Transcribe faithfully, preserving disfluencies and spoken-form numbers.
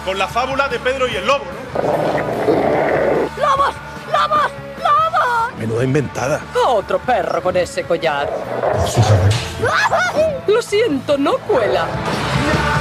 con la fábula de Pedro y el lobo, ¿no? ¡Lobos! ¡Lobos! ¡Lobos! Menuda inventada. Otro perro con ese collar. Lo siento, no cuela.